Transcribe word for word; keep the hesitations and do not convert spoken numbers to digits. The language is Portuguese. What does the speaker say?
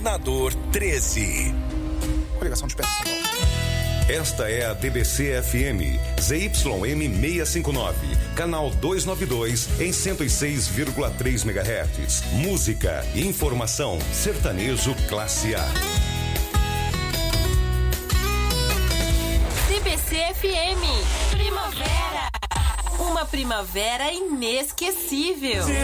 Governador treze. Coligação de Perto. Esta é a D B C F M, Z Y M seiscentos e cinquenta e nove, canal duzentos e noventa e dois, em cento e seis vírgula três megahertz. Música e informação, sertanejo classe A. D B C F M, primavera. Uma primavera inesquecível.